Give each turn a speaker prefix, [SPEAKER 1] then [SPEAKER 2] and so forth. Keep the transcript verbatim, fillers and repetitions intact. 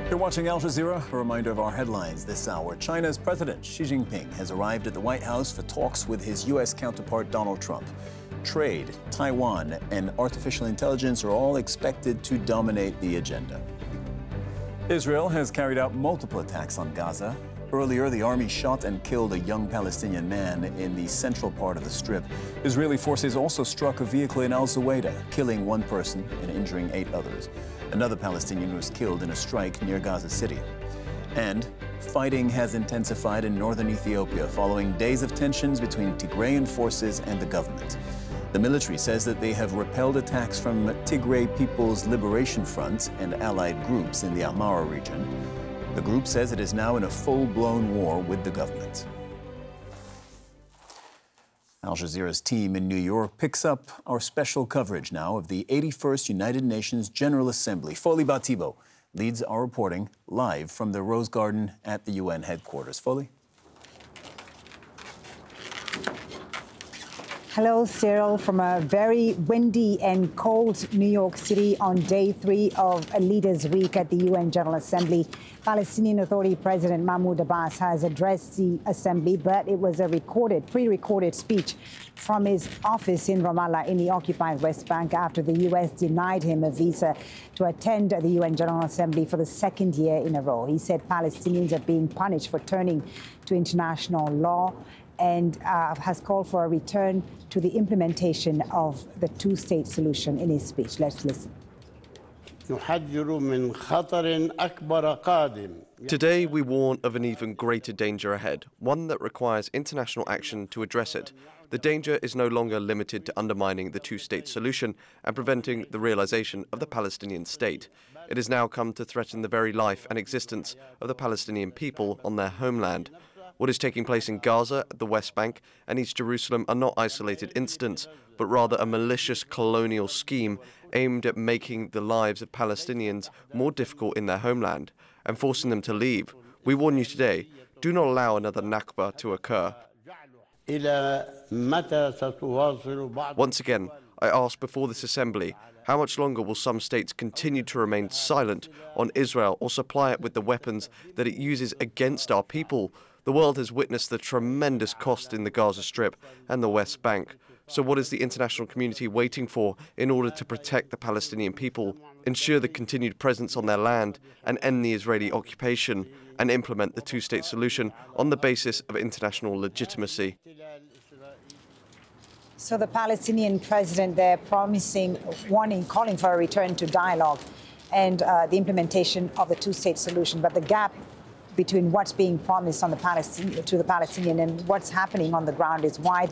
[SPEAKER 1] You're watching Al Jazeera. A reminder of our headlines this hour. China's President Xi Jinping has arrived at the White House for talks with his U S counterpart Donald Trump. Trade, Taiwan, and artificial intelligence are all expected to dominate the agenda. Israel has carried out multiple attacks on Gaza. Earlier, the army shot and killed a young Palestinian man in the central part of the Strip. Israeli forces also struck a vehicle in Al-Zuwaydah, killing one person and injuring eight others. Another Palestinian was killed in a strike near Gaza City. And fighting has intensified in northern Ethiopia following days of tensions between Tigrayan forces and the government. The military says that they have repelled attacks from Tigray People's Liberation Front and allied groups in the Amhara region. The group says it is now in a full-blown war with the government. Al Jazeera's team in New York picks up our special coverage now of the eighty-first United Nations General Assembly. Foley Batibo leads our reporting live from the Rose Garden at the U N headquarters. Foley?
[SPEAKER 2] Hello, Cyril, from a very windy and cold New York City on day three of a Leaders' Week at the U N General Assembly. Palestinian Authority President Mahmoud Abbas has addressed the assembly, but it was a recorded, pre-recorded speech from his office in Ramallah in the occupied West Bank after the U S denied him a visa to attend the U N General Assembly for the second year in a row. He said Palestinians are being punished for turning to international law and uh, has called for a return to the implementation of the two-state solution in his speech. Let's listen.
[SPEAKER 3] Today, we warn of an even greater danger ahead, one that requires international action to address it. The danger is no longer limited to undermining the two-state solution and preventing the realization of the Palestinian state. It has now come to threaten the very life and existence of the Palestinian people on their homeland. What is taking place in Gaza, the West Bank, and East Jerusalem are not isolated incidents, but rather a malicious colonial scheme aimed at making the lives of Palestinians more difficult in their homeland and forcing them to leave. We warn you today, do not allow another Nakba to occur. Once again, I ask before this assembly, how much longer will some states continue to remain silent on Israel or supply it with the weapons that it uses against our people? The world has witnessed the tremendous cost in the Gaza Strip and the West Bank. So what is the international community waiting for in order to protect the Palestinian people, ensure the continued presence on their land, and end the Israeli occupation, and implement the two-state solution on the basis of international legitimacy?
[SPEAKER 2] So the Palestinian president there promising, warning, calling for a return to dialogue and uh, the implementation of the two-state solution. But the gap between what's being promised on the Palestinian, to the Palestinian and what's happening on the ground is wide.